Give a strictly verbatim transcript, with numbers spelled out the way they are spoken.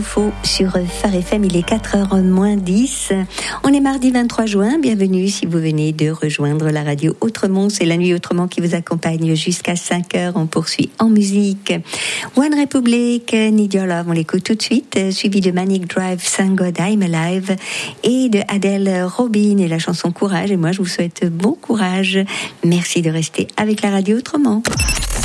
Info sur Phare F M, il est quatre heures moins dix. On est mardi vingt-trois juin, bienvenue si vous venez de rejoindre la radio Autrement, c'est la nuit Autrement qui vous accompagne jusqu'à cinq heures, on poursuit en musique. One Republic, Need Your Love, on l'écoute tout de suite, suivi de Manic Drive, Thank God I'm Alive et de Adele Robin et la chanson Courage, et moi je vous souhaite bon courage, merci de rester avec la radio Autrement.